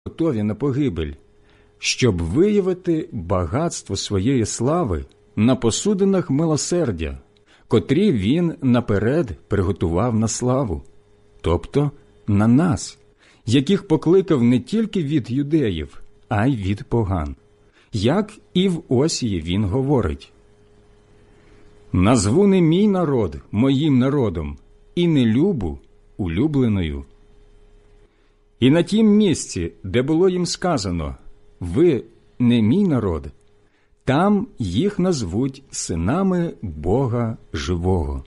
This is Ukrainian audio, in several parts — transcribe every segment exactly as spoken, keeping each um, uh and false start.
готові на погибель, щоб виявити багатство своєї слави на посудинах милосердя, котрі він наперед приготував на славу, тобто на нас, яких покликав не тільки від юдеїв, а й від поган. Як і в Осії він говорить: «Назву не мій народ моїм народом, і не любу улюбленою». І на тім місці, де було їм сказано: «Ви не мій народ», там їх назвуть синами Бога живого.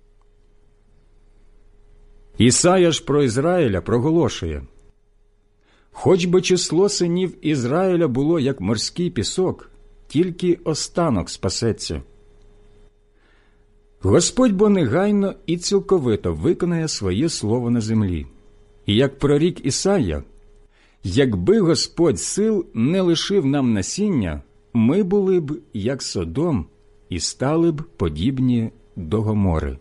Ісая ж про Ізраїля проголошує: «Хоч би число синів Ізраїля було, як морський пісок, тільки останок спасеться». Господь бо негайно і цілковито виконає своє слово на землі. І як прорік Ісая: «Якби Господь сил не лишив нам насіння, ми були б, як Содом, і стали б подібні до Гомори».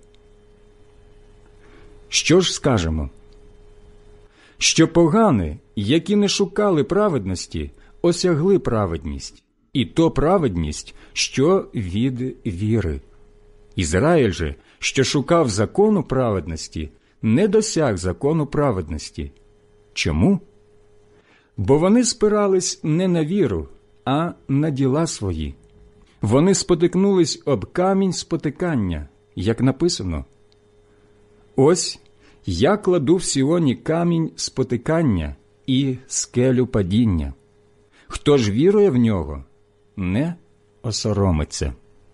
Що ж скажемо? Що погани, які не шукали праведності, осягли праведність, і то праведність, що від віри. Ізраїль же, що шукав закону праведності, не досяг закону праведності. Чому? Бо вони спирались не на віру, а на діла свої. Вони спотикнулись об камінь спотикання, як написано: «Ось я кладу в Сіоні камінь спотикання і скелю падіння. Хто ж вірує в нього, не осоромиться».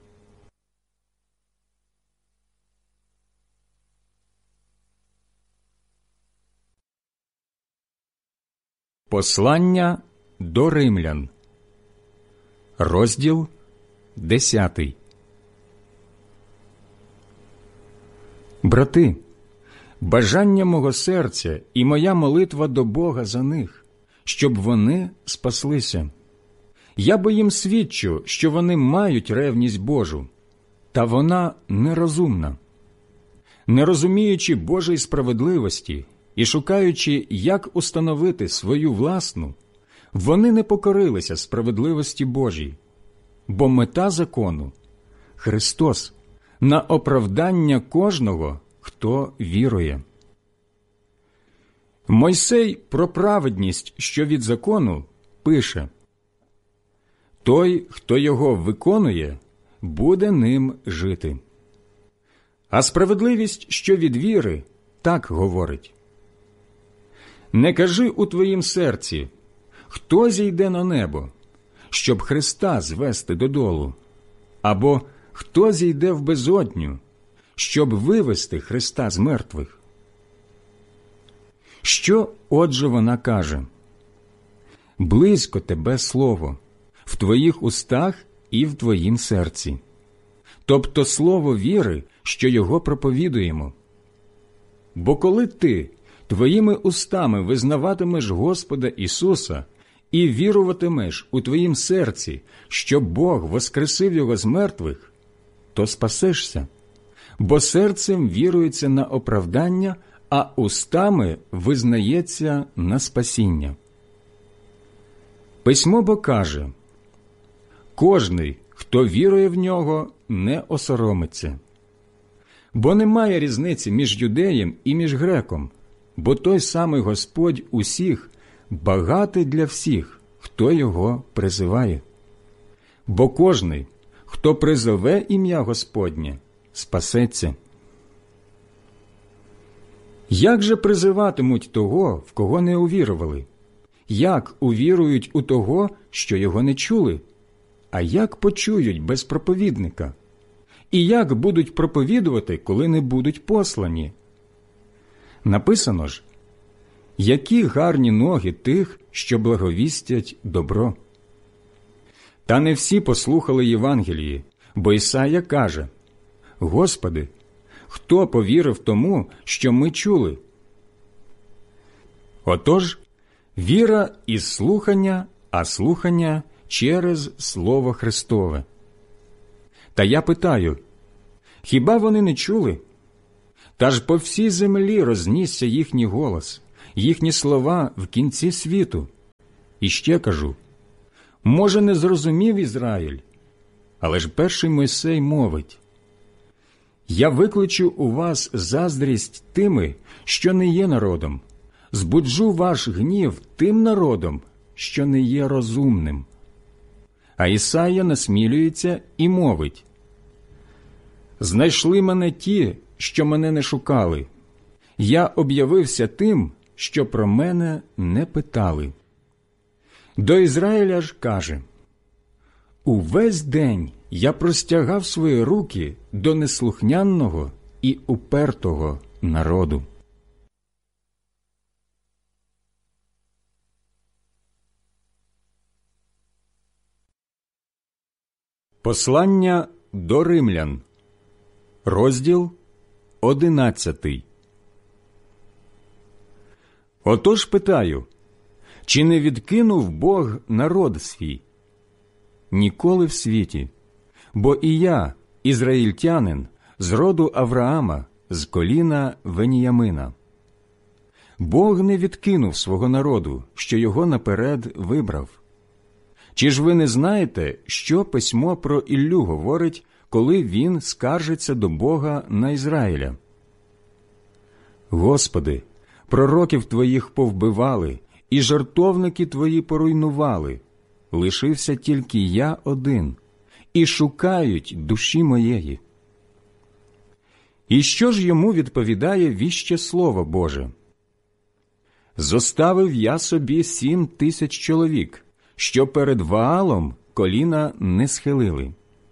Послання до римлян, розділ десятий. Брати, бажання мого серця і моя молитва до Бога за них, щоб вони спаслися. Я бо їм свідчу, що вони мають ревність Божу, та вона нерозумна. Не розуміючи Божої справедливості і шукаючи, як установити свою власну, вони не покорилися справедливості Божій. Бо мета закону – Христос на оправдання кожного, хто вірує. Мойсей про праведність, що від закону, пише: «Той, хто його виконує, буде ним жити». А справедливість, що від віри, так говорить: «Не кажи у твоїм серці: хто зійде на небо, щоб Христа звести додолу, або хто зійде в безодню, щоб вивести Христа з мертвих». Що, отже, вона каже? «Близько тебе слово, в твоїх устах і в твоїм серці», тобто слово віри, що його проповідуємо. Бо коли ти твоїми устами визнаватимеш Господа Ісуса і віруватимеш у твоїм серці, що Бог воскресив Його з мертвих, то спасешся, бо серцем вірується на оправдання, а устами визнається на спасіння. Письмо бо каже: «Кожний, хто вірує в Нього, не осоромиться». Бо немає різниці між юдеєм і між греком, бо той самий Господь усіх багатий для всіх, хто Його призиває. Бо кожний, хто призове ім'я Господнє, спасеться. Як же призиватимуть того, в кого не увірували? Як увірують у того, що його не чули? А як почують без проповідника? І як будуть проповідувати, коли не будуть послані? Написано ж: «Які гарні ноги тих, що благовістять добро». Та не всі послухали Євангелії, бо Ісая каже: «Господи, хто повірив тому, що ми чули?» Отож, віра із слухання, а слухання через Слово Христове. Та я питаю: хіба вони не чули? Та ж по всій землі рознісся їхній голос, їхні слова в кінці світу, І ще кажу, може, не зрозумів Ізраїль, але ж перший Мойсей мовить: «Я викличу у вас заздрість тими, що не є народом, збуджу ваш гнів тим народом, що не є розумним». А Ісая насмілюється і мовить: «Знайшли мене ті, що мене не шукали. Я об'явився тим, що про мене не питали». До Ізраїля ж каже: «Увесь день я простягав свої руки до неслухняного і упертого народу». Послання до римлян, розділ одинадцятий. Отож питаю, чи не відкинув Бог народ свій? Ніколи в світі, бо і я, ізраїльтянин, з роду Авраама, з коліна Веніямина. Бог не відкинув свого народу, що його наперед вибрав. Чи ж ви не знаєте, що письмо про Іллю говорить, коли він скаржиться до Бога на Ізраїля? «Господи, пророків Твоїх повбивали, і жертовники Твої поруйнували. Лишився тільки я один, і шукають душі моєї». І що ж йому відповідає віще Слово Боже? «Зоставив я собі сім тисяч чоловік, що перед Ваалом коліна не схилили».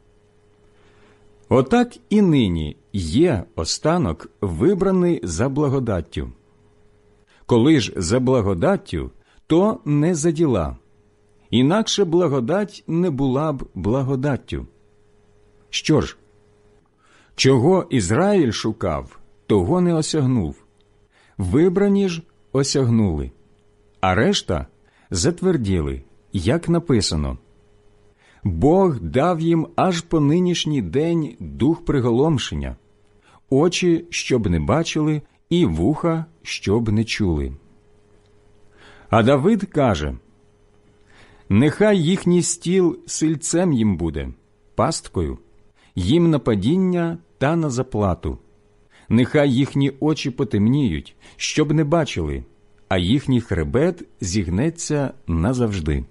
Отак і нині є останок, вибраний за благодаттю. Коли ж за благодаттю, то не за діла. Інакше благодать не була б благодаттю. Що ж? Чого Ізраїль шукав, того не осягнув. Вибрані ж осягнули, а решта затверділи, як написано: «Бог дав їм аж по нинішній день дух приголомшення, очі, щоб не бачили, і вуха, щоб не чули». А Давид каже: «Нехай їхній стіл сильцем їм буде, пасткою, їм на падіння та на заплату. Нехай їхні очі потемніють, щоб не бачили, а їхній хребет зігнеться назавжди».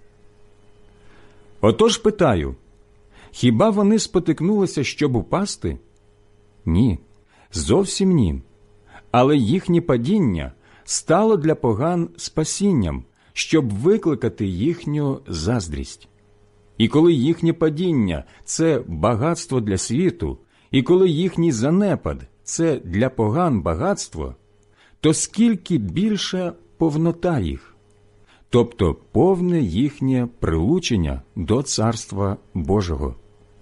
Отож питаю, хіба вони спотикнулися, щоб упасти? Ні, зовсім ні. Але їхнє падіння стало для поган спасінням, щоб викликати їхню заздрість. І коли їхнє падіння – це багатство для світу, і коли їхній занепад – це для поган багатство, то скільки більша повнота їх, тобто повне їхнє прилучення до Царства Божого.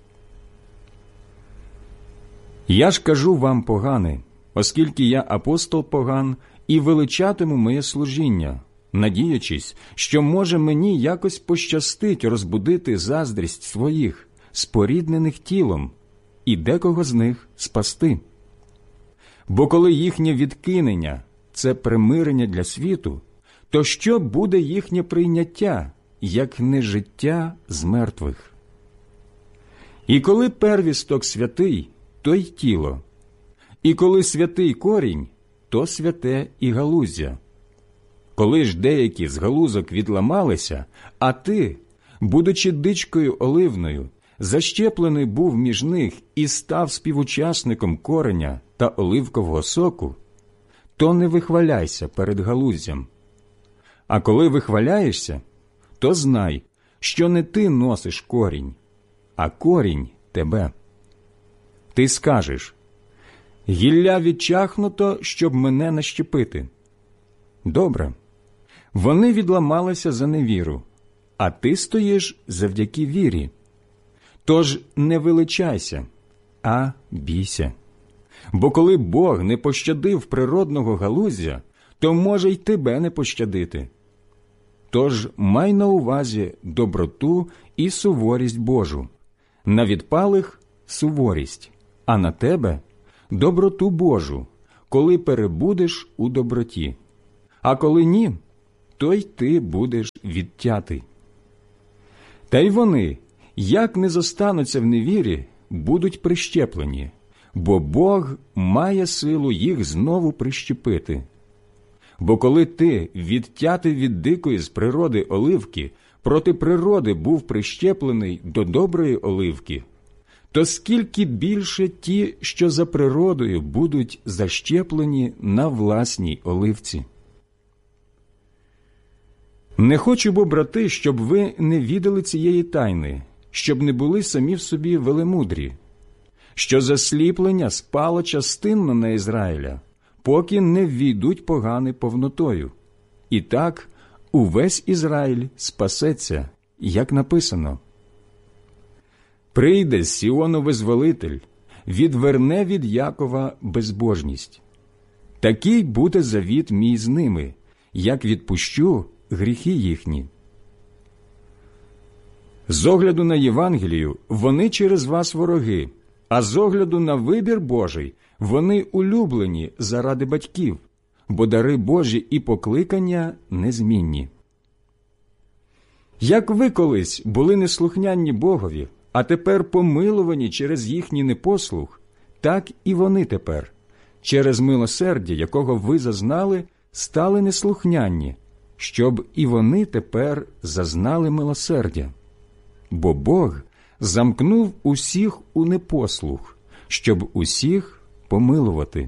Я ж кажу вам, погани, оскільки я апостол поган, і величатиму моє служіння, надіючись, що може мені якось пощастить розбудити заздрість своїх, споріднених тілом, і декого з них спасти. Бо коли їхнє відкинення – це примирення для світу, то що буде їхнє прийняття, як не життя з мертвих? І коли первісток святий, то й тіло, і коли святий корінь, то святе і галуздя. Коли ж деякі з галузок відламалися, а ти, будучи дичкою оливною, защеплений був між них і став співучасником кореня та оливкового соку, то не вихваляйся перед галуздям. А коли вихваляєшся, то знай, що не ти носиш корінь, а корінь тебе. Ти скажеш: «Гілля відчахнуто, щоб мене нащепити». Добре, вони відламалися за невіру, а ти стоїш завдяки вірі. Тож не величайся, а бійся. Бо коли Бог не пощадив природного галуздя, то може й тебе не пощадити. Тож май на увазі доброту і суворість Божу, на відпалих – суворість, а на тебе – доброту Божу, коли перебудеш у доброті. А коли ні, то й ти будеш відтятий. Та й вони, як не зостануться в невірі, будуть прищеплені, бо Бог має силу їх знову прищепити. Бо коли ти, відтятий від дикої з природи оливки, проти природи був прищеплений до доброї оливки, то скільки більше ті, що за природою, будуть защеплені на власній оливці. Не хочу, бо, брати, щоб ви не відали цієї тайни, щоб не були самі в собі велемудрі, що засліплення спало частинно на Ізраїля, поки не ввійдуть погани повнотою. І так увесь Ізраїль спасеться, як написано. Прийде з Сіону визволитель, відверне від Якова безбожність. Такий буде завіт мій з ними, як відпущу гріхи їхні. З огляду на Євангелію вони через вас вороги, а з огляду на вибір Божий вони улюблені заради батьків, бо дари Божі і покликання незмінні. Як ви колись були неслухняні Богові, а тепер помилувані через їхній непослух, так і вони тепер, через милосердя, якого ви зазнали, стали неслухняні, щоб і вони тепер зазнали милосердя. Бо Бог замкнув усіх у непослух, щоб усіх помилувати.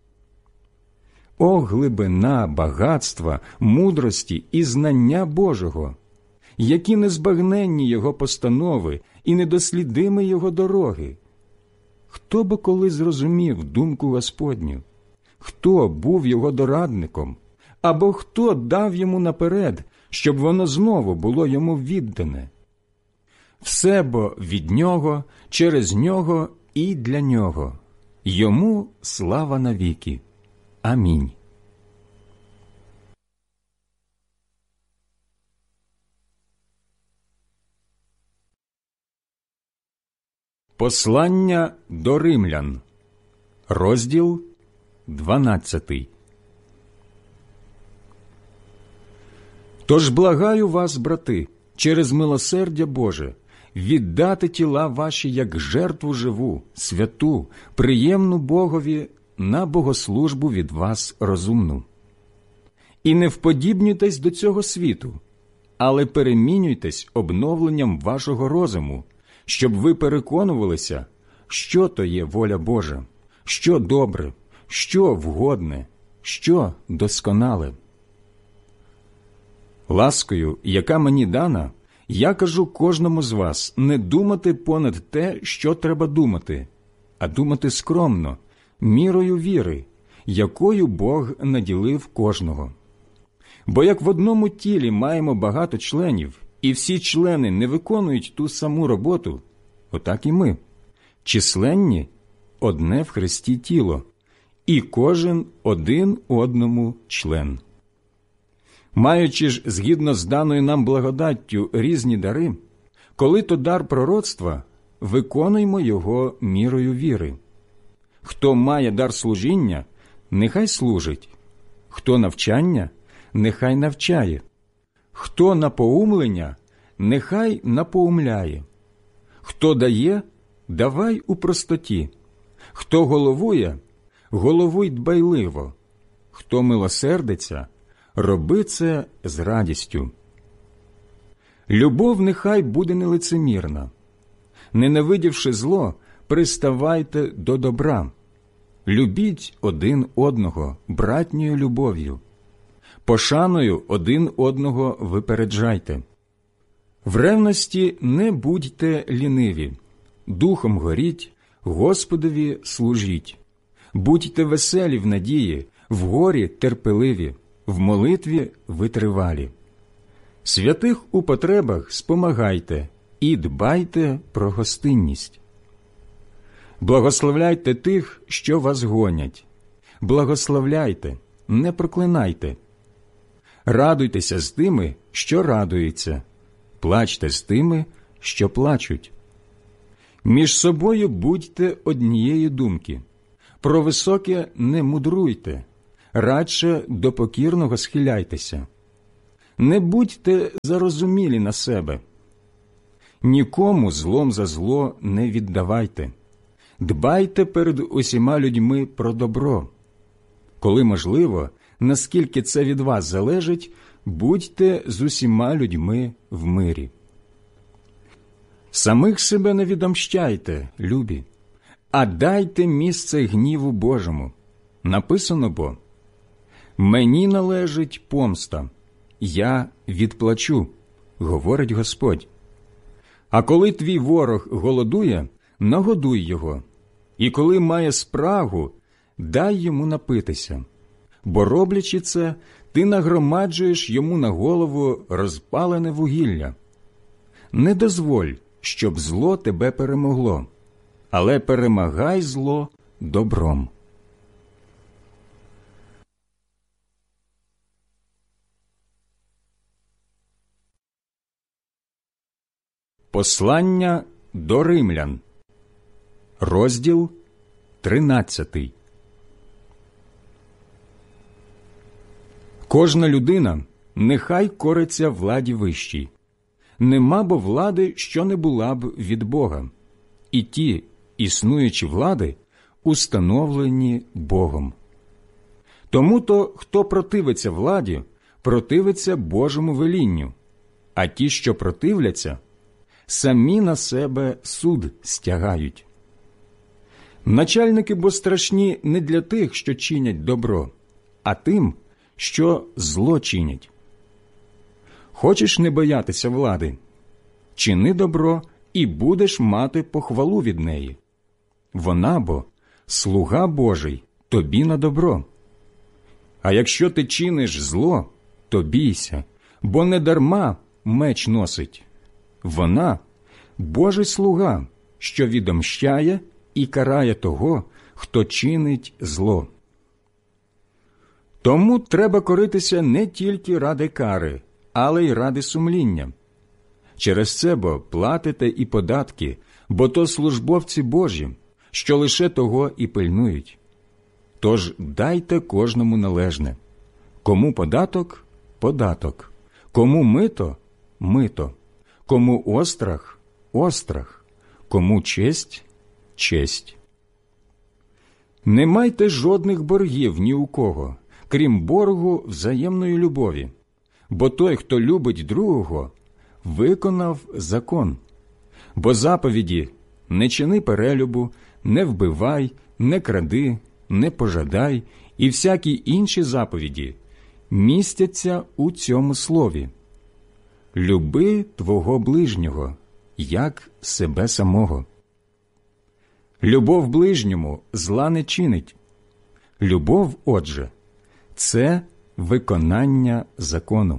О, глибина, багатства, мудрості і знання Божого! Які незбагненні Його постанови і недослідимі Його дороги! Хто б коли зрозумів думку Господню? Хто був Його дорадником? Або хто дав Йому наперед, щоб воно знову було Йому віддане? Все бо від Нього, через Нього і для Нього. Йому слава навіки. Амінь. Послання до римлян, розділ дванадцятий. Тож благаю вас, брати, через милосердя Боже, віддати тіла ваші як жертву живу, святу, приємну Богові, на богослужбу від вас розумну. І не вподібнюйтесь до цього світу, але перемінюйтесь обновленням вашого розуму, щоб ви переконувалися, що то є воля Божа, що добре, що вгодне, що досконале. Ласкою, яка мені дана, я кажу кожному з вас не думати понад те, що треба думати, а думати скромно, мірою віри, якою Бог наділив кожного. Бо як в одному тілі маємо багато членів, і всі члени не виконують ту саму роботу, отак і ми, численні одне в Христі тіло, і кожен один одному член. Маючи ж, згідно з даною нам благодаттю, різні дари, коли то дар пророцтва, виконуймо його мірою віри. Хто має дар служіння, нехай служить, хто навчання, нехай навчає, хто напоумлення, нехай напоумляє, хто дає, давай у простоті, хто головує, головуй дбайливо, хто милосердиться, роби це з радістю. Любов нехай буде нелицемірна. Ненавидівши зло, приставайте до добра. Любіть один одного братньою любов'ю. Пошаною один одного випереджайте. В ревності не будьте ліниві. Духом горіть, Господові служіть. Будьте веселі в надії, в горі терпеливі, в молитві витривалі. Святих у потребах спомагайте і дбайте про гостинність. Благословляйте тих, що вас гонять. Благословляйте, не проклинайте. Радуйтеся з тими, що радуються. Плачте з тими, що плачуть. Між собою будьте однієї думки. Про високе не мудруйте, радше до покірного схиляйтеся. Не будьте зарозумілі на себе. Нікому злом за зло не віддавайте. Дбайте перед усіма людьми про добро. Коли можливо, наскільки це від вас залежить, будьте з усіма людьми в мирі. Самих себе не відомщайте, любі, а дайте місце гніву Божому. Написано бо: «Мені належить помста, я відплачу, говорить Господь». А коли твій ворог голодує, нагодуй його, і коли має спрагу, дай йому напитися, бо, роблячи це, ти нагромаджуєш йому на голову розпалене вугілля. Не дозволь, щоб зло тебе перемогло, але перемагай зло добром. Послання до римлян, розділ тринадцятий. Кожна людина нехай кориться владі вищій. Нема бо влади, що не була б від Бога, і ті існуючі влади установлені Богом. Тому-то, хто противиться владі, противиться Божому велінню, а ті, що противляться, самі на себе суд стягають. Начальники бо страшні не для тих, що чинять добро, а тим, що зло чинять. Хочеш не боятися влади? Чини добро, і будеш мати похвалу від неї. Вона бо слуга Божий тобі на добро. А якщо ти чиниш зло, то бійся, бо не дарма меч носить. Вона – Божий слуга, що відомщає і карає того, хто чинить зло. Тому треба коритися не тільки ради кари, але й ради сумління. Через це бо платите і податки, бо то службовці Божі, що лише того і пильнують. Тож дайте кожному належне. Кому податок – податок, кому мито – мито, кому острах – острах, кому честь – честь. Не майте жодних боргів ні у кого, крім боргу взаємної любові, бо той, хто любить другого, виконав закон. Бо заповіді «не чини перелюбу», «не вбивай», «не кради», «не пожадай» і всякі інші заповіді містяться у цьому слові: «Люби твого ближнього, як себе самого». Любов ближньому зла не чинить. Любов, отже, це виконання закону.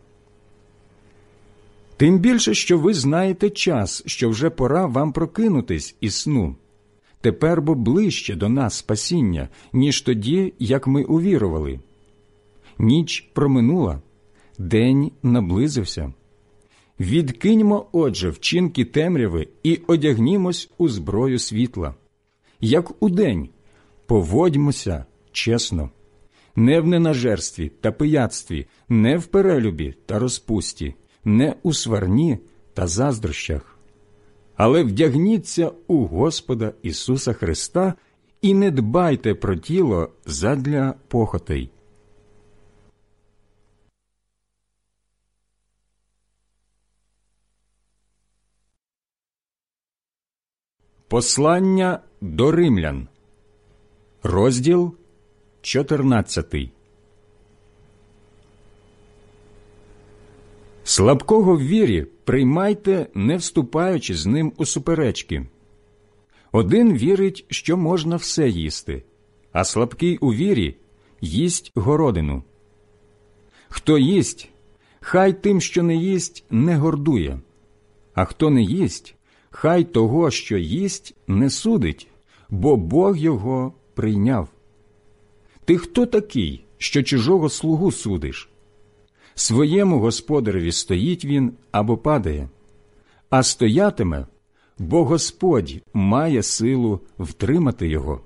Тим більше, що ви знаєте час, що вже пора вам прокинутись із сну. Тепер бо ближче до нас спасіння, ніж тоді, як ми увірували. Ніч проминула, день наблизився. Відкиньмо, отже, вчинки темряви і одягнімось у зброю світла. Як удень, поводьмося чесно, не в ненажерстві та пияцтві, не в перелюбі та розпусті, не у сварні та заздрощах. Але вдягніться у Господа Ісуса Христа і не дбайте про тіло задля похотей. Послання до римлян, розділ чотирнадцятий. Слабкого в вірі приймайте, не вступаючи з ним у суперечки. Один вірить, що можна все їсти, а слабкий у вірі їсть городину. Хто їсть, хай тим, що не їсть, не гордує, а хто не їсть, хай того, що їсть, не судить, бо Бог його прийняв. Ти хто такий, що чужого слугу судиш? Своєму господареві стоїть він або падає, а стоятиме, бо Господь має силу втримати його.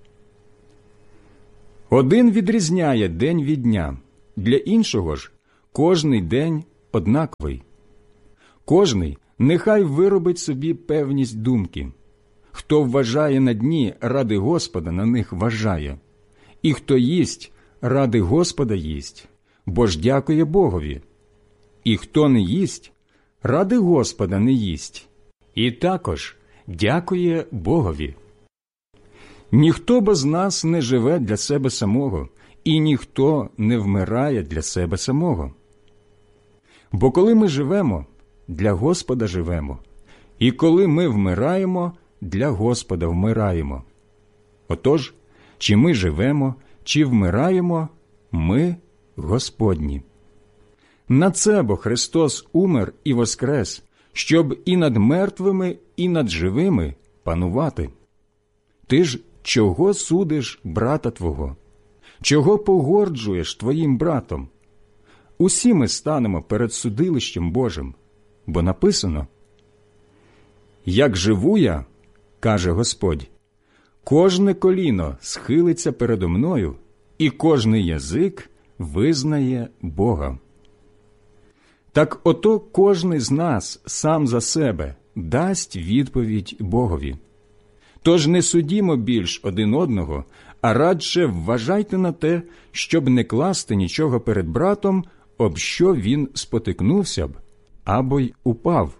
Один відрізняє день від дня, для іншого ж кожний день однаковий. Кожний нехай виробить собі певність думки. Хто вважає на дні, ради Господа на них вважає. І хто їсть, ради Господа їсть, бо ж дякує Богові. І хто не їсть, ради Господа не їсть, і також дякує Богові. Ніхто бо з нас не живе для себе самого, і ніхто не вмирає для себе самого. Бо коли ми живемо, для Господа живемо, і коли ми вмираємо, для Господа вмираємо. Отож, чи ми живемо, чи вмираємо, ми Господні. На це бо Христос умер і воскрес, щоб і над мертвими, і над живими панувати. Ти ж чого судиш брата твого? Чого погорджуєш твоїм братом? Усі ми станемо перед судилищем Божим, бо написано: «Як живу я, – каже Господь, – кожне коліно схилиться передо мною, і кожний язик визнає Бога». Так ото кожний з нас сам за себе дасть відповідь Богові. Тож не судімо більш один одного, а радше вважайте на те, щоб не класти нічого перед братом, об що він спотикнувся б, або й упав.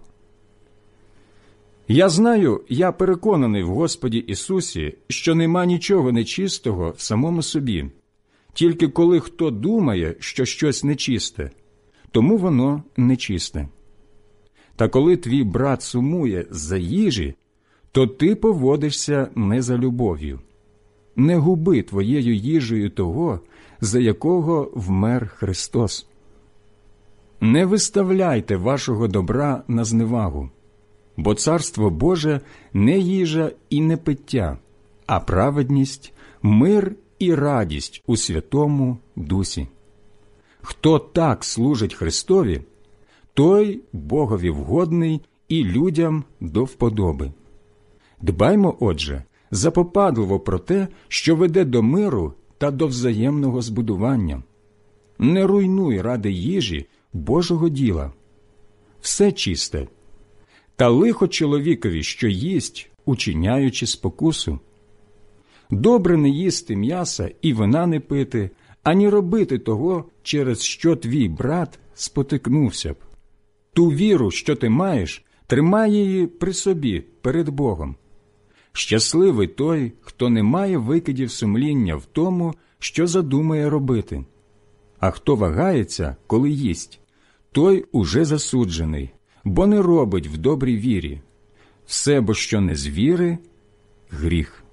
Я знаю, я переконаний в Господі Ісусі, що нема нічого нечистого в самому собі, тільки коли хто думає, що щось нечисте, тому воно нечисте. Та коли твій брат сумує за їжі, то ти поводишся не за любов'ю. Не губи твоєю їжею того, за якого вмер Христос. Не виставляйте вашого добра на зневагу, бо Царство Боже не їжа і не пиття, а праведність, мир і радість у Святому Дусі. Хто так служить Христові, той Богові вгодний і людям до вподоби. Дбаймо, отже, запопадливо про те, що веде до миру та до взаємного збудування. Не руйнуй ради їжі Божого діла. Все чисте. Та лихо чоловікові, що їсть, учиняючи спокусу. Добре не їсти м'яса і вина не пити, ані робити того, через що твій брат спотикнувся б. Ту віру, що ти маєш, тримай її при собі перед Богом. Щасливий той, хто не має викидів сумління в тому, що задумає робити. А хто вагається, коли їсть, той уже засуджений, бо не робить в добрій вірі. Все, бо що не з віри – гріх.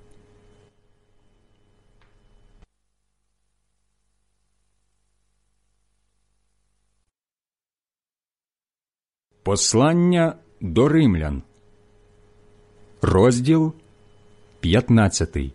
Послання до римлян, розділ п'ятнадцятий.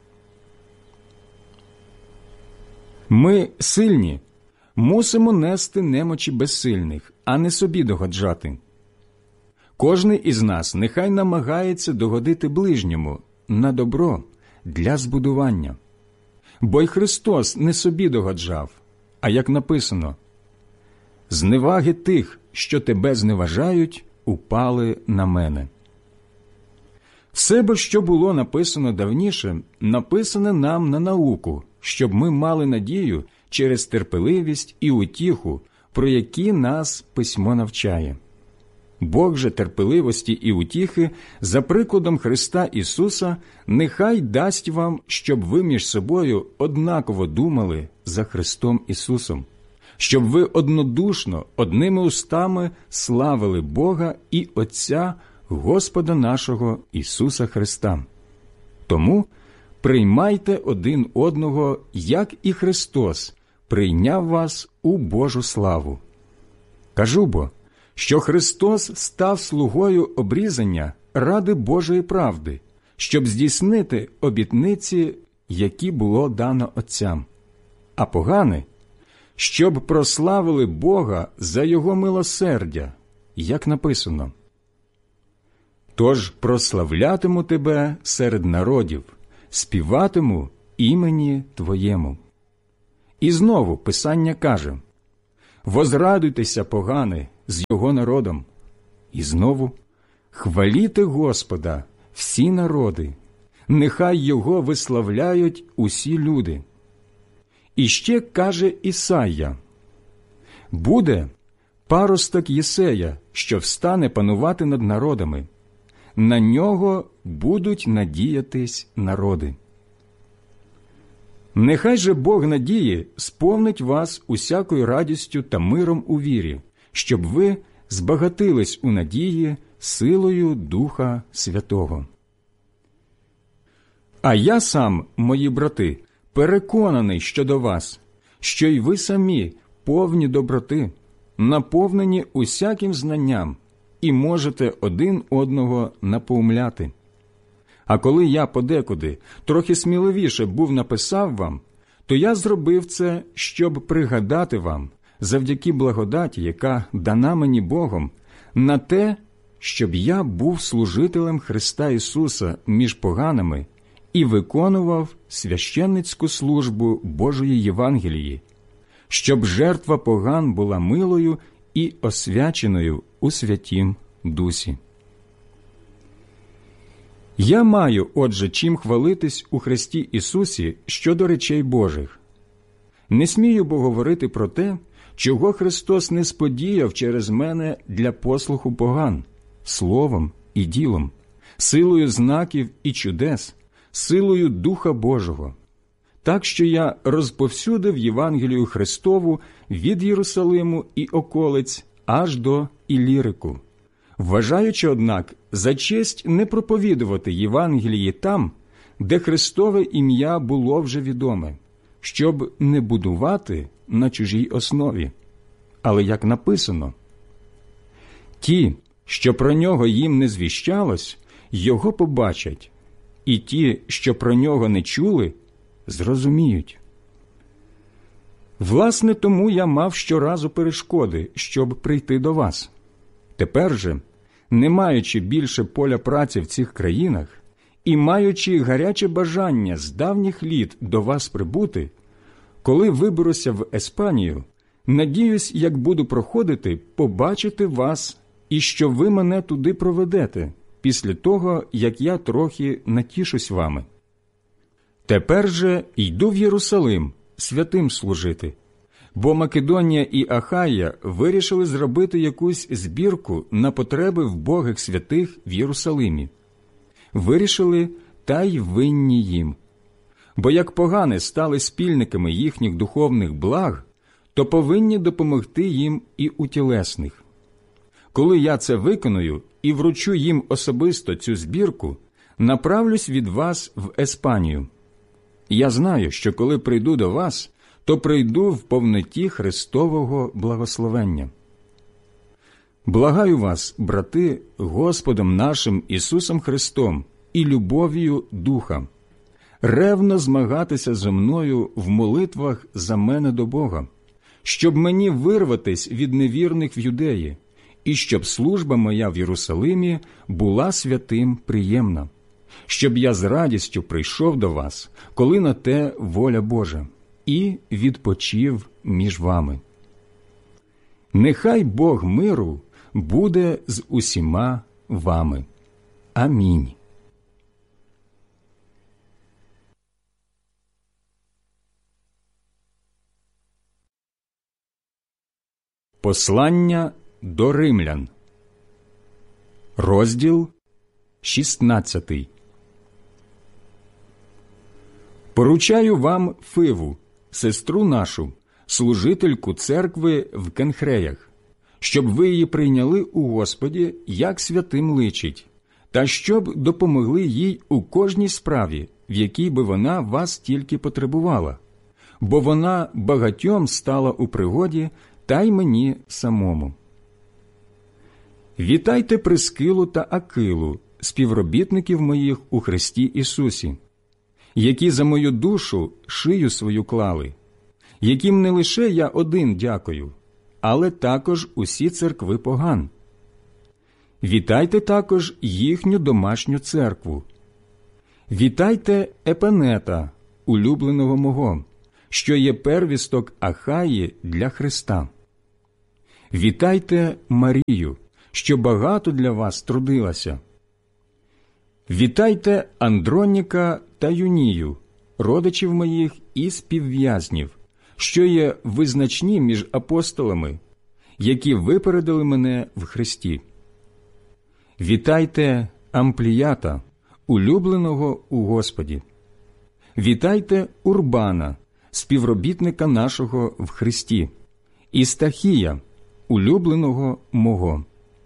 Ми, сильні, мусимо нести немочі безсильних, а не собі догоджати. Кожний із нас нехай намагається догодити ближньому на добро для збудування. Бо й Христос не собі догоджав, а як написано: «Зневаги тих, що тебе зневажають, упали на мене». Все бо, що було написано давніше, написане нам на науку, щоб ми мали надію через терпеливість і утіху, про які нас письмо навчає. Бог же терпеливості і утіхи за прикладом Христа Ісуса нехай дасть вам, щоб ви між собою однаково думали за Христом Ісусом, щоб ви однодушно, одними устами славили Бога і Отця Господа нашого Ісуса Христа. Тому приймайте один одного, як і Христос прийняв вас у Божу славу. Кажу бо, що Христос став слугою обрізання ради Божої правди, щоб здійснити обітниці, які було дано отцям, а погани, щоб прославили Бога за Його милосердя, як написано: «Тож прославлятиму тебе серед народів, співатиму імені Твоєму». І знову Писання каже: Возрадуйтеся, погани, з його народом. І знову хваліте Господа всі народи, нехай його виславляють усі люди. І ще каже Ісайя: буде паросток Єсея, що встане панувати над народами, на нього будуть надіятись народи. Нехай же Бог надії сповнить вас усякою радістю та миром у вірі, щоб ви збагатились у надії силою Духа Святого. А я сам, мої брати, переконаний щодо вас, що й ви самі повні доброти, наповнені усяким знанням, і можете один одного напоумляти. А коли я подекуди трохи сміливіше був написав вам, то я зробив це, щоб пригадати вам, завдяки благодаті, яка дана мені Богом, на те, щоб я був служителем Христа Ісуса між поганими і виконував священницьку службу Божої Євангелії, щоб жертва поган була милою і освяченою у Святім Дусі. Я маю, отже, чим хвалитись у Христі Ісусі щодо речей Божих. Не смію бо говорити про те, чого Христос не сподіяв через мене для послуху поган, словом і ділом, силою знаків і чудес, силою Духа Божого. Так що я розповсюдив Євангелію Христову від Єрусалиму і околиць аж до Ілірику, вважаючи, однак, за честь не проповідувати Євангелії там, де Христове ім'я було вже відоме, щоб не будувати на чужій основі. Але як написано: «Ті, що про нього їм не звіщалось, його побачать, і ті, що про нього не чули, зрозуміють». Власне, тому я мав щоразу перешкоди, щоб прийти до вас. Тепер же, не маючи більше поля праці в цих країнах і маючи гаряче бажання з давніх літ до вас прибути, коли виберуся в Еспанію, надіюсь, як буду проходити, побачити вас і що ви мене туди проведете, після того, як я трохи натішусь вами. Тепер же йду в Єрусалим святим служити, бо Македонія і Ахая вирішили зробити якусь збірку на потреби вбогих святих в Єрусалимі. Вирішили, та й винні їм. Бо як погани стали спільниками їхніх духовних благ, то повинні допомогти їм і у тілесних. Коли я це виконую і вручу їм особисто цю збірку, направлюсь від вас в Еспанію. Я знаю, що коли прийду до вас, то прийду в повноті Христового благословення. Благаю вас, брати, Господом нашим Ісусом Христом і любов'ю Духа, ревно змагатися зо мною в молитвах за мене до Бога, щоб мені вирватись від невірних в Юдеї, і щоб служба моя в Єрусалимі була святим приємна, щоб я з радістю прийшов до вас, коли на те воля Божа, і відпочив між вами. Нехай Бог миру буде з усіма вами. Амінь. Послання до римлян. Розділ шістнадцятий. Поручаю вам Фиву, сестру нашу, служительку церкви в Кенхреях, щоб ви її прийняли у Господі, як святим личить, та щоб допомогли їй у кожній справі, в якій би вона вас тільки потребувала, бо вона багатьом стала у пригоді, та й мені самому. Вітайте Прискилу та Акилу, співробітників моїх у Христі Ісусі, які за мою душу шию свою клали, яким не лише я один дякую, але також усі церкви поган. Вітайте також їхню домашню церкву. Вітайте Епенета, улюбленого мого, що є первісток Ахаї для Христа. Вітайте Марію, що багато для вас трудилася. Вітайте Андроніка та Юнію, родичів моїх і співв'язнів, що є визначні між апостолами, які випередили мене в Христі. Вітайте Ампліята, улюбленого у Господі. Вітайте Урбана, співробітника нашого в Христі, і Стахія, улюбленого мого.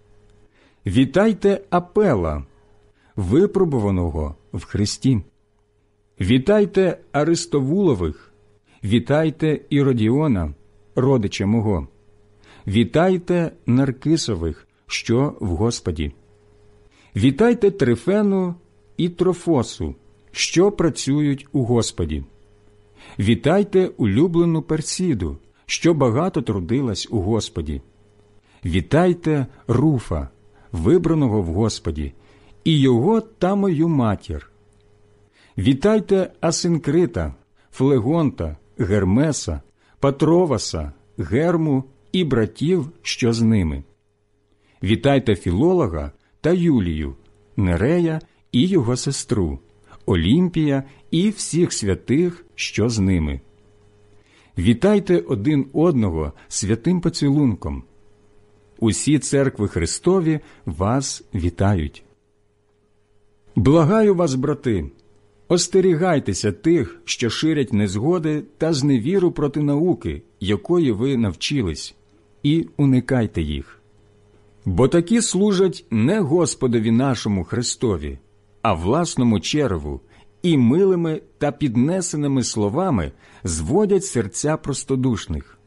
Вітайте Апела, випробуваного в Христі. Вітайте Аристовулових, вітайте Іродіона, родича мого. Вітайте Наркисових, що в Господі. Вітайте Трифену і Трофосу, що працюють у Господі. Вітайте улюблену Персіду, що багато трудилась у Господі. Вітайте Руфа, вибраного в Господі, і його та мою матір. Вітайте Асинкрита, Флегонта, Гермеса, Патроваса, Герму і братів, що з ними. Вітайте Філолога та Юлію, Нерея і його сестру, Олімпія і всіх святих, що з ними. Вітайте один одного святим поцілунком. Усі церкви Христові вас вітають. Благаю вас, брати, остерігайтеся тих, що ширять незгоди та зневіру проти науки, якої ви навчились, і уникайте їх. Бо такі служать не Господові нашому Христові, а власному череву, і милими та піднесеними словами зводять серця простодушних.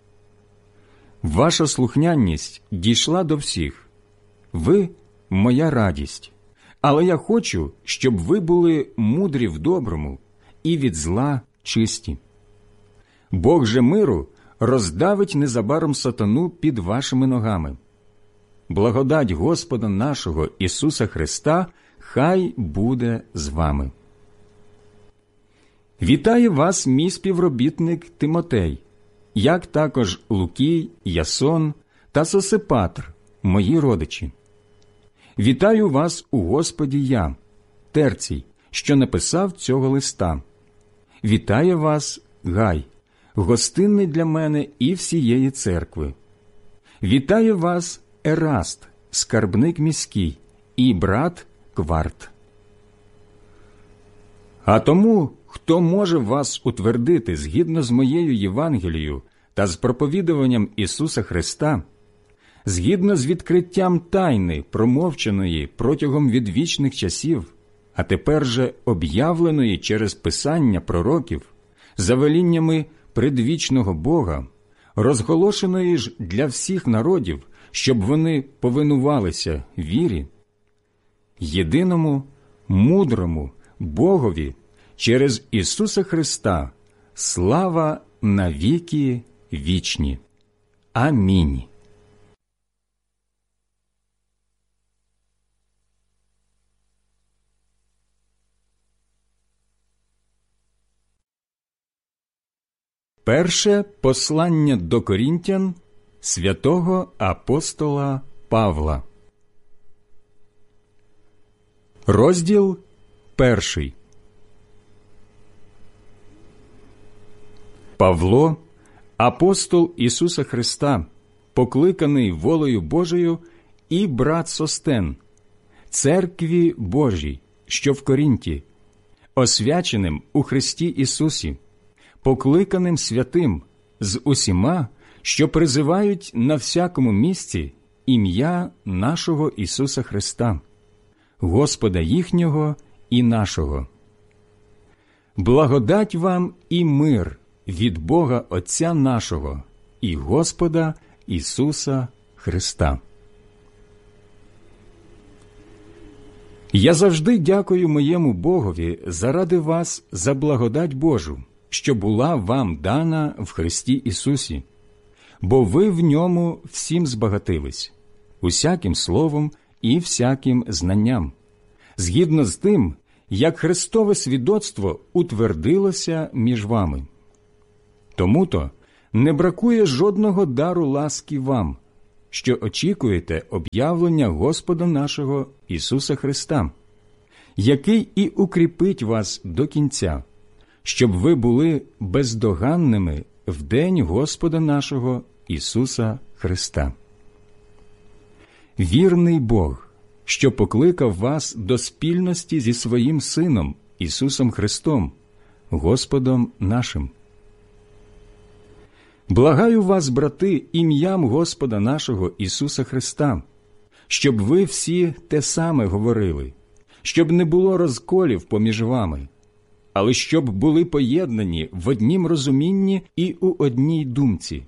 Ваша слухняність дійшла до всіх. Ви – моя радість. Але я хочу, щоб ви були мудрі в доброму і від зла чисті. Бог же миру роздавить незабаром сатану під вашими ногами. Благодать Господа нашого Ісуса Христа хай буде з вами. Вітає вас мій співробітник Тимотей, як також Лукій, Ясон та Сосипатр, мої родичі. Вітаю вас у Господі я, Терцій, що написав цього листа. Вітає вас Гай, гостинний для мене і всієї церкви. Вітає вас Ераст, скарбник міський, і брат Кварт. А тому, хто може вас утвердити згідно з моєю Євангелією та з проповідуванням Ісуса Христа, згідно з відкриттям тайни, промовчаної протягом відвічних часів, а тепер же об'явленої через писання пророків, за веліннями предвічного Бога, розголошеної ж для всіх народів, щоб вони повинувалися вірі, єдиному, мудрому Богові через Ісуса Христа слава навіки вічні. Амінь. Перше послання до Корінтян святого апостола Павла. Розділ перший. Павло, апостол Ісуса Христа, покликаний волею Божою, і брат Состен, церкві Божій, що в Корінті, освяченим у Христі Ісусі, покликаним святим з усіма, що призивають на всякому місці ім'я нашого Ісуса Христа, Господа їхнього і нашого. Благодать вам і мир від Бога Отця нашого і Господа Ісуса Христа. Я завжди дякую моєму Богові заради вас за благодать Божу, що була вам дана в Христі Ісусі, бо ви в ньому всім збагатились, усяким словом і всяким знанням, згідно з тим, як Христове свідоцтво утвердилося між вами. Тому-то не бракує жодного дару ласки вам, що очікуєте об'явлення Господа нашого Ісуса Христа, який і укріпить вас до кінця, щоб ви були бездоганними в день Господа нашого Ісуса Христа. Вірний Бог, що покликав вас до спільності зі Своїм Сином Ісусом Христом, Господом нашим. Благаю вас, брати, ім'ям Господа нашого Ісуса Христа, щоб ви всі те саме говорили, щоб не було розколів поміж вами, але щоб були поєднані в однім розумінні і у одній думці.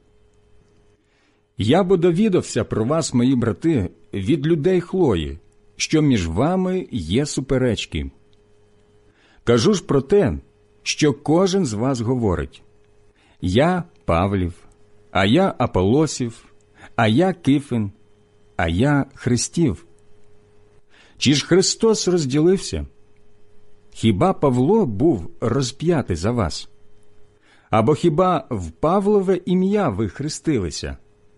Я бо довідався про вас, мої брати, від людей Хлої, що між вами є суперечки. Кажу ж про те, що кожен з вас говорить: я Павлів, а я Аполосів, а я Кифин, а я Христів. Чи ж Христос розділився? Хіба Павло був розп'ятий за вас? Або хіба в Павлове ім'я ви хрестилися?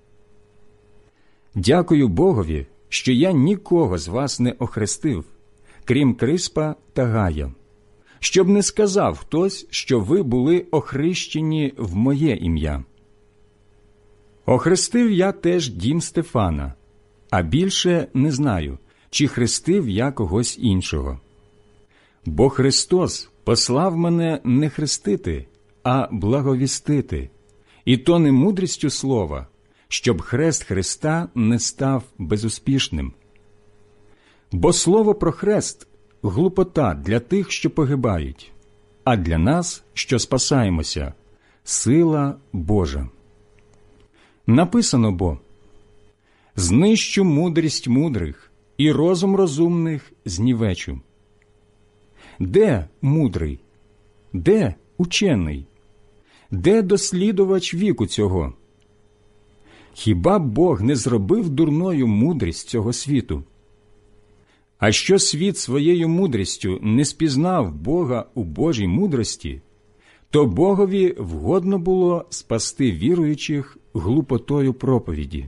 Дякую Богові, що я нікого з вас не охрестив, крім Криспа та Гая, щоб не сказав хтось, що ви були охрещені в моє ім'я. Охрестив я теж дім Стефана, а більше не знаю, чи хрестив я когось іншого. Бо Христос послав мене не хрестити, а благовістити, і то не мудрістю слова, щоб хрест Христа не став безуспішним. Бо слово про хрест – глупота для тих, що погибають, а для нас, що спасаємося, сила Божа. Написано бо: «Знищу мудрість мудрих, і розум розумних знівечу». Де мудрий? Де учений? Де дослідувач віку цього? Хіба Бог не зробив дурною мудрість цього світу? А що світ своєю мудрістю не спізнав Бога у Божій мудрості, то Богові вгодно було спасти віруючих глупотою проповіді.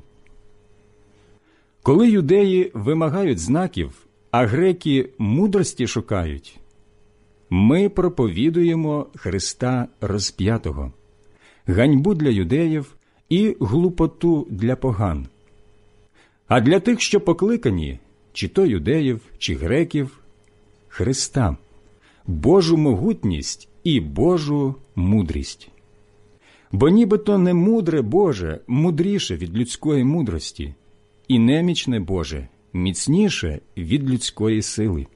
Коли юдеї вимагають знаків, а греки мудрості шукають, ми проповідуємо Христа розп'ятого, ганьбу для юдеїв і глупоту для поган. А для тих, що покликані, чи то юдеїв, чи греків, Христа, Божу могутність і Божу мудрість. Бо нібито не мудре Боже мудріше від людської мудрості, і немічне Боже міцніше від людської сили.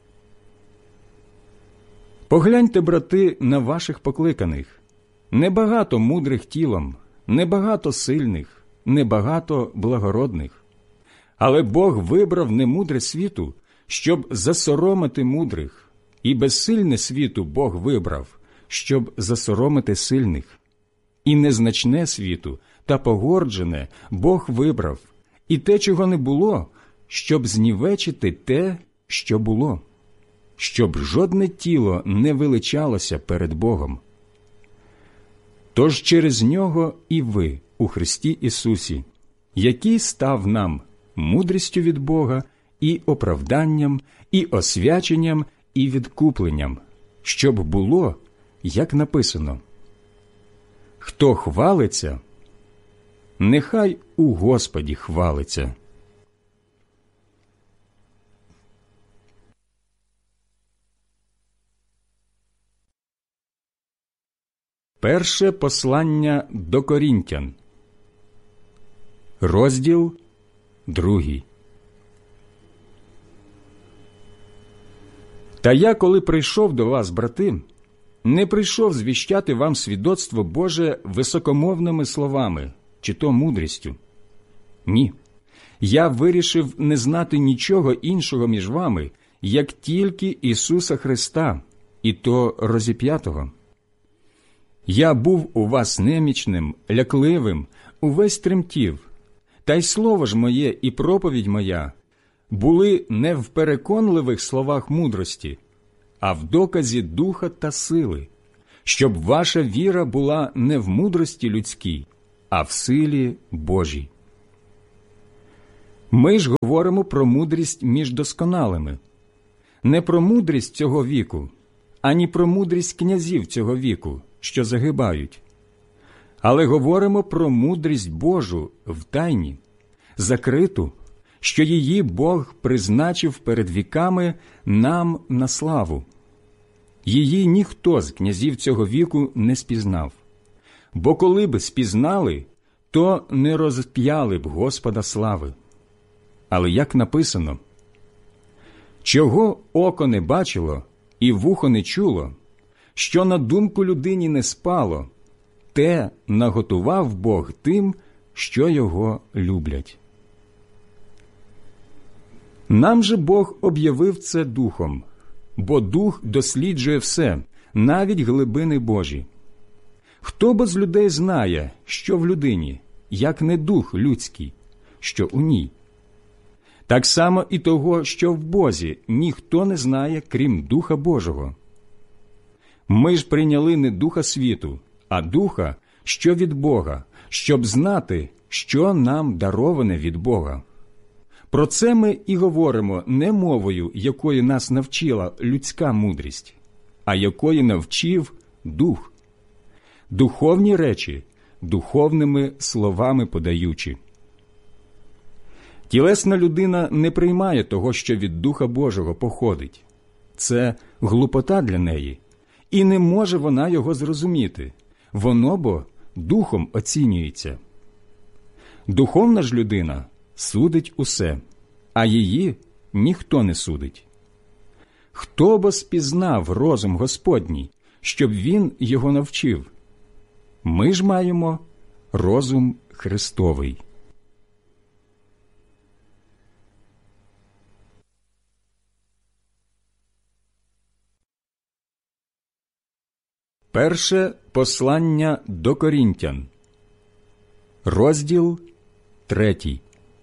Погляньте, брати, на ваших покликаних. Небагато мудрих тілом, небагато сильних, небагато благородних. Але Бог вибрав немудре світу, щоб засоромити мудрих, і безсильне світу Бог вибрав, щоб засоромити сильних. І незначне світу та погорджене Бог вибрав, і те, чого не було, щоб знівечити те, що було, щоб жодне тіло не величалося перед Богом. Тож через Нього і ви у Христі Ісусі, який став нам мудрістю від Бога і оправданням, і освяченням, і відкупленням, щоб було, як написано: «Хто хвалиться, нехай у Господі хвалиться». Перше послання до Корінтян, розділ другий. Та я, коли прийшов до вас, брати, не прийшов звіщати вам свідоцтво Боже високомовними словами, чи то мудрістю. Ні. Я вирішив не знати нічого іншого між вами, як тільки Ісуса Христа, і то розіп'ятого. Я був у вас немічним, лякливим, увесь тремтів, та й слово ж моє і проповідь моя були не в переконливих словах мудрості, а в доказі духа та сили, щоб ваша віра була не в мудрості людській, а в силі Божій. Ми ж говоримо про мудрість між досконалими, не про мудрість цього віку, ані про мудрість князів цього віку, що загибають, але говоримо про мудрість Божу в тайні, закриту, що її Бог призначив перед віками нам на славу. Її ніхто з князів цього віку не спізнав, бо коли б спізнали, то не розп'яли б Господа слави. Але як написано: «Чого око не бачило і вухо не чуло, що на думку людині не спало, те наготував Бог тим, що його люблять». Нам же Бог об'явив це Духом, бо Дух досліджує все, навіть глибини Божі. Хто бо з людей знає, що в людині, як не дух людський, що у ній? Так само і того, що в Бозі, ніхто не знає, крім Духа Божого. Ми ж прийняли не духа світу, а Духа, що від Бога, щоб знати, що нам дароване від Бога. Про це ми і говоримо не мовою, якою нас навчила людська мудрість, а якої навчив Дух. Духовні речі, духовними словами подаючи. Тілесна людина не приймає того, що від Духа Божого походить. Це глупота для неї, і не може вона його зрозуміти. Воно бо Духом оцінюється. Духовна ж людина судить усе, а її ніхто не судить. Хто бо спізнав розум Господній, щоб він його навчив? Ми ж маємо розум Христовий. Перше послання до Корінтян, розділ третій.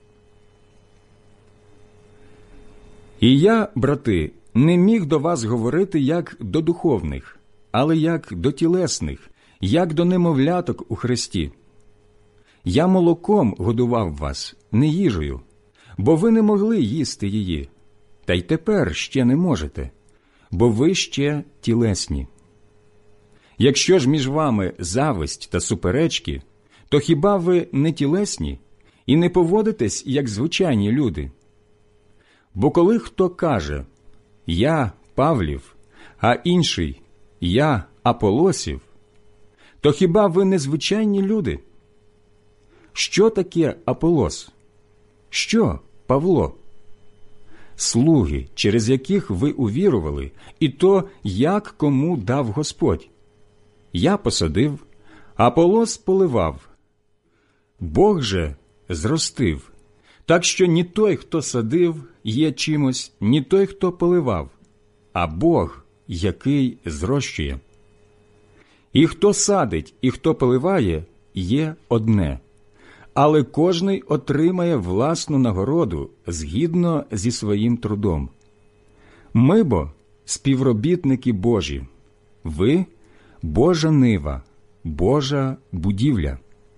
І я, брати, не міг до вас говорити як до духовних, але як до тілесних, як до немовляток у Христі. Я молоком годував вас, не їжею, бо ви не могли їсти її, та й тепер ще не можете, бо ви ще тілесні. Якщо ж між вами зависть та суперечки, то хіба ви не тілесні і не поводитесь, як звичайні люди? Бо коли хто каже «Я Павлів», а інший «Я Аполосів», то хіба ви не звичайні люди? Що таке Аполос? Що Павло? Слуги, через яких ви увірували, і то, як кому дав Господь. Я посадив, Аполос поливав. Бог же зростив, так що ні той, хто садив, є чимось, ні той, хто поливав, а Бог, який зрощує. І хто садить, і хто поливає, є одне, але кожний отримає власну нагороду згідно зі своїм трудом. Ми бо співробітники Божі, ви – Божа нива, Божа будівля.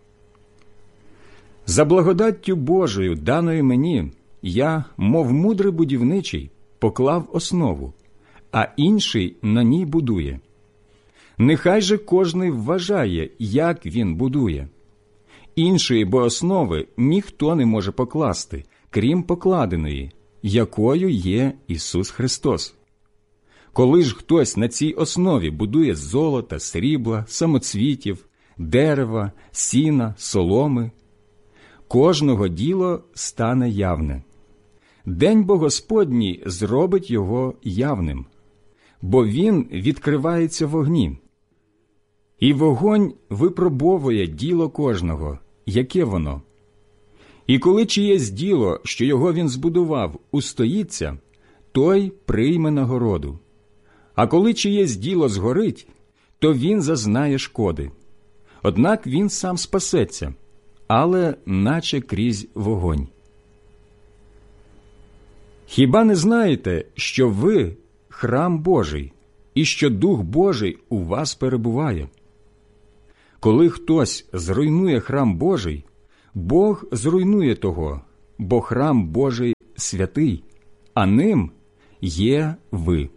За благодаттю Божою, даною мені, я, мов мудрий будівничий, поклав основу, а інший на ній будує. Нехай же кожний вважає, як він будує. Іншої бо основи ніхто не може покласти, крім покладеної, якою є Ісус Христос. Коли ж хтось на цій основі будує з золота, срібла, самоцвітів, дерева, сіна, соломи, кожного діло стане явне. День бо Господній зробить його явним, бо він відкривається в вогні. І вогонь випробовує діло кожного, яке воно. І коли чиєсь діло, що його він збудував, устоїться, той прийме нагороду. А коли чиєсь діло згорить, то він зазнає шкоди. Однак він сам спасеться, але наче крізь вогонь. Хіба не знаєте, що ви – храм Божий, і що Дух Божий у вас перебуває? Коли хтось зруйнує храм Божий, Бог зруйнує того, бо храм Божий святий, а ним є ви.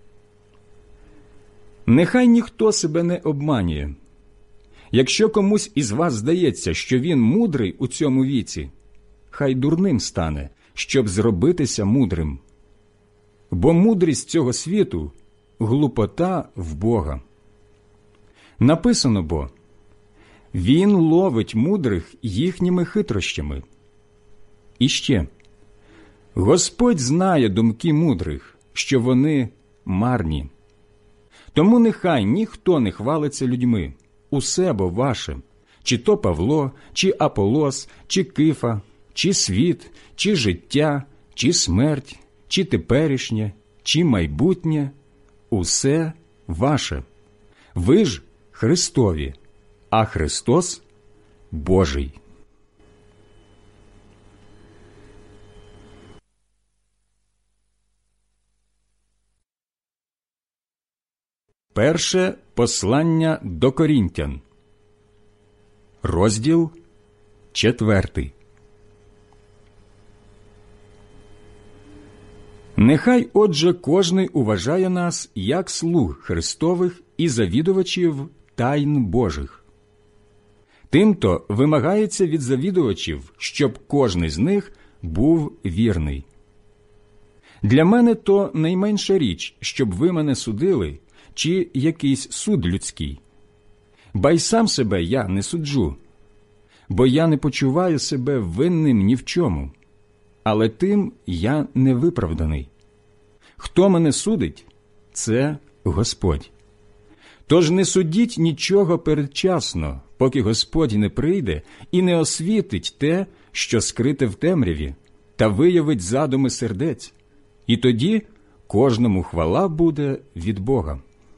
Нехай ніхто себе не обманює. Якщо комусь із вас здається, що він мудрий у цьому віці, хай дурним стане, щоб зробитися мудрим. Бо мудрість цього світу – глупота в Бога. Написано бо, «Він ловить мудрих їхніми хитрощами». І ще, «Господь знає думки мудрих, що вони марні». Тому нехай ніхто не хвалиться людьми, усе бо ваше, чи то Павло, чи Аполос, чи Кифа, чи світ, чи життя, чи смерть, чи теперішнє, чи майбутнє, усе ваше. Ви ж Христові, а Христос Божий. Перше послання до Корінтян, розділ четвертий. Нехай, отже, кожний уважає нас як слуг Христових і завідувачів тайн Божих. Тимто вимагається від завідувачів, щоб кожний з них був вірний. Для мене то найменша річ, щоб ви мене судили, чи якийсь суд людський. Ба й сам себе я не суджу, бо я не почуваю себе винним ні в чому, але тим я не виправданий. Хто мене судить, це Господь. Тож не судіть нічого передчасно, поки Господь не прийде і не освітить те, що скрите в темряві, та виявить задуми сердець, і тоді кожному хвала буде від Бога.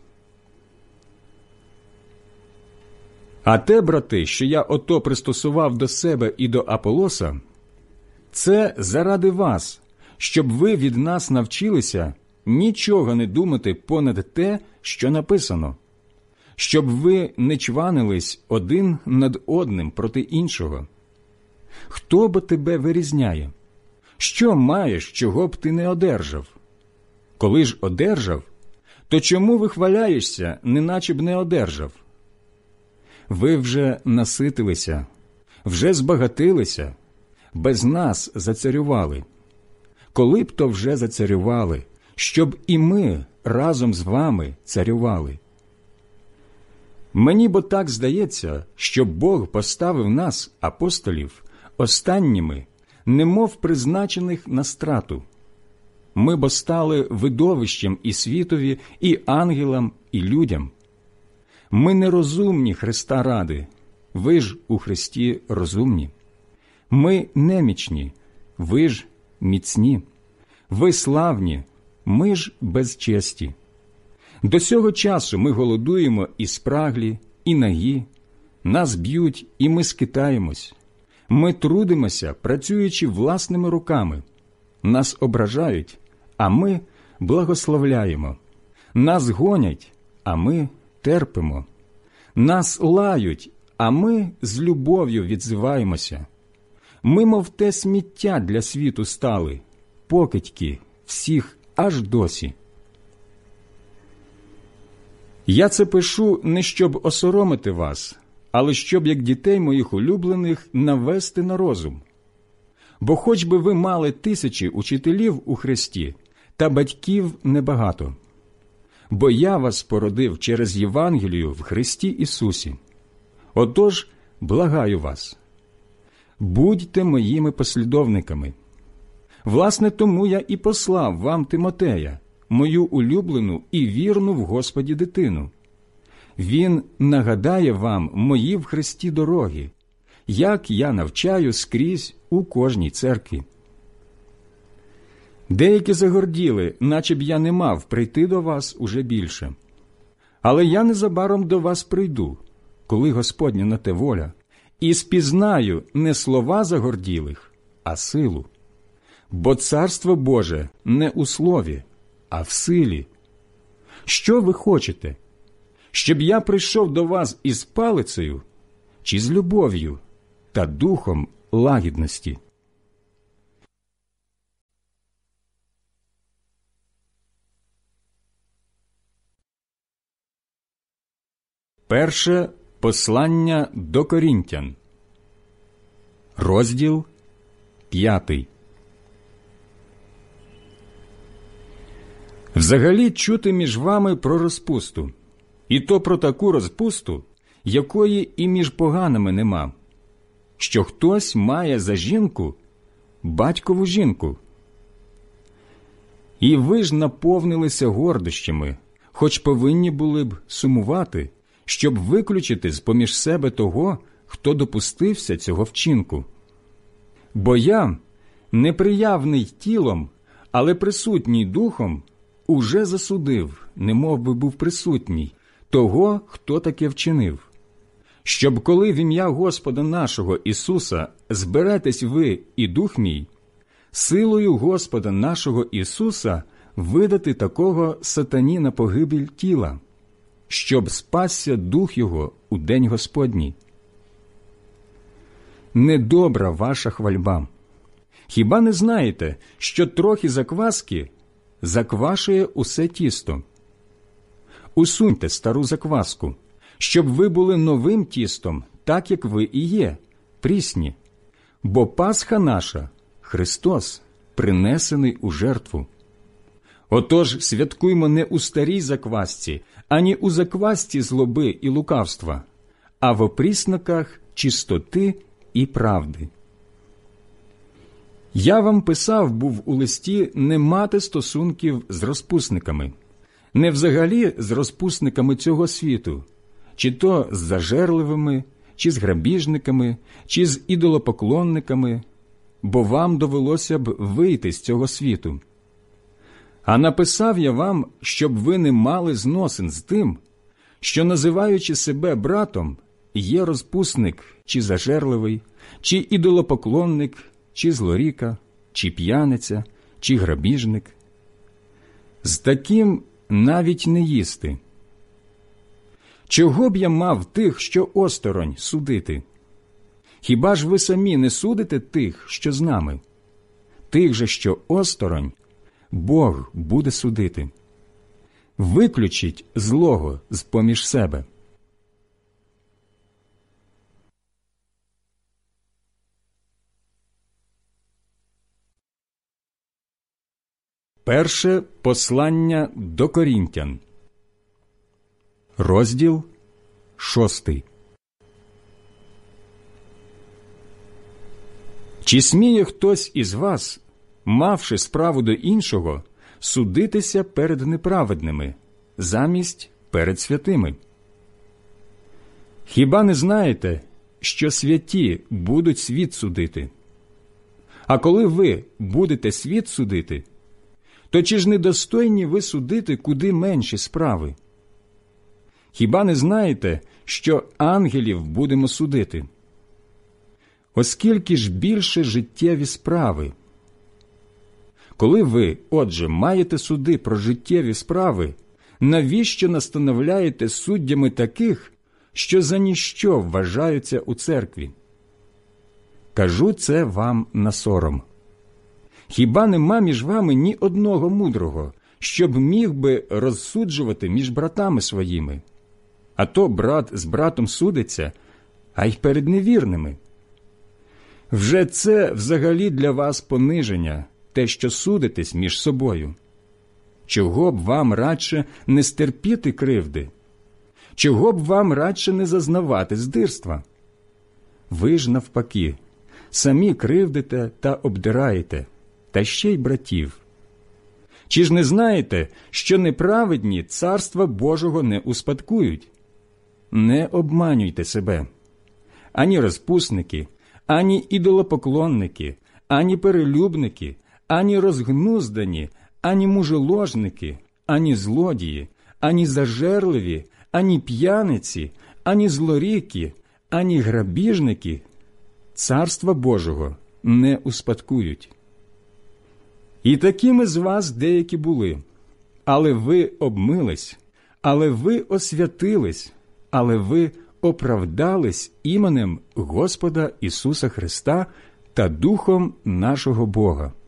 А те, брати, що я ото пристосував до себе і до Аполоса, це заради вас, щоб ви від нас навчилися нічого не думати понад те, що написано, щоб ви не чванились один над одним проти іншого. Хто бо тебе вирізняє? Що маєш, чого б ти не одержав? Коли ж одержав, то чому вихваляєшся, неначе б не одержав? Ви вже наситилися, вже збагатилися, без нас зацарювали. Коли б то вже зацарювали, щоб і ми разом з вами царювали? Мені бо так здається, що Бог поставив нас, апостолів, останніми, немов призначених на страту. Ми бо стали видовищем і світові, і ангелам, і людям. Ми нерозумні Христа ради, ви ж у Христі розумні. Ми немічні, ви ж міцні. Ви славні, ми ж безчесті. До сього часу ми голодуємо і спраглі, і нагі, нас б'ють, і ми скитаємось. Ми трудимося, працюючи власними руками. Нас ображають, а ми благословляємо. Нас гонять, а ми терпимо. Нас лають, а ми з любов'ю відзиваємося. Ми, мов те сміття для світу стали, покидьки всіх аж досі. Я це пишу не щоб осоромити вас, але щоб, як дітей моїх улюблених, навести на розум. Бо хоч би ви мали тисячі учителів у Христі, та батьків небагато. Бо я вас породив через Євангелію в Христі Ісусі. Отож, благаю вас, будьте моїми послідовниками. Власне, тому я і послав вам Тимотея, мою улюблену і вірну в Господі дитину. Він нагадає вам мої в Христі дороги, як я навчаю скрізь у кожній церкві. Деякі загорділи, наче б я не мав прийти до вас уже більше. Але я незабаром до вас прийду, коли Господня на те воля, і спізнаю не слова загорділих, а силу. Бо Царство Боже не у слові, а в силі. Що ви хочете? Щоб я прийшов до вас із палицею, чи з любов'ю та духом лагідності? Перше послання до Корінтян, розділ п'ятий. Взагалі чути між вами про розпусту, і то про таку розпусту, якої і між поганими нема, що хтось має за жінку батькову жінку. І ви ж наповнилися гордощами, хоч повинні були б сумувати, щоб виключити з-поміж себе того, хто допустився цього вчинку. Бо я, неприявний тілом, але присутній духом, уже засудив, немов би був присутній, того, хто таке вчинив. Щоб коли в ім'я Господа нашого Ісуса зберетесь ви і дух мій, силою Господа нашого Ісуса видати такого сатані на погибель тіла, щоб спасся дух його у день Господній. Недобра ваша хвальба. Хіба не знаєте, що трохи закваски заквашує усе тісто? Усуньте стару закваску, щоб ви були новим тістом, так як ви і є, прісні. Бо Пасха наша – Христос, принесений у жертву. Отож, святкуймо не у старій заквасці, ані у заквасці злоби і лукавства, а в опрісноках чистоти і правди. Я вам писав був у листі не мати стосунків з розпусниками, не взагалі з розпусниками цього світу, чи то з зажерливими, чи з грабіжниками, чи з ідолопоклонниками, бо вам довелося б вийти з цього світу. А написав я вам, щоб ви не мали зносин з тим, що, називаючи себе братом, є розпусник, чи зажерливий, чи ідолопоклонник, чи злоріка, чи п'яниця, чи грабіжник. З таким навіть не їсти. Чого б я мав тих, що осторонь, судити? Хіба ж ви самі не судите тих, що з нами? Тих же, що осторонь, Бог буде судити. Виключіть злого з-поміж себе. Перше послання до Корінтян, розділ шостий. Чи сміє хтось із вас, мавши справу до іншого, судитися перед неправедними, замість перед святими? Хіба не знаєте, що святі будуть світ судити? А коли ви будете світ судити, то чи ж недостойні ви судити куди менші справи? Хіба не знаєте, що ангелів будемо судити? Оскільки ж більше життєві справи. Коли ви, отже, маєте суди про життєві справи, навіщо настановляєте суддями таких, що за ніщо вважаються у церкві? Кажу це вам на сором. Хіба нема між вами ні одного мудрого, щоб міг би розсуджувати між братами своїми? А то брат з братом судиться, а й перед невірними. Вже це взагалі для вас пониження, те, що судитесь між собою. Чого б вам радше не стерпіти кривди? Чого б вам радше не зазнавати здирства? Ви ж навпаки, самі кривдите та обдираєте, та ще й братів. Чи ж не знаєте, що неправедні царства Божого не успадкують? Не обманюйте себе. Ані розпусники, ані ідолопоклонники, ані перелюбники, ані розгнуздані, ані мужеложники, ані злодії, ані зажерливі, ані п'яниці, ані злоріки, ані грабіжники царства Божого не успадкують. І такими з вас деякі були, але ви обмились, але ви освятились, але ви оправдались іменем Господа Ісуса Христа та Духом нашого Бога.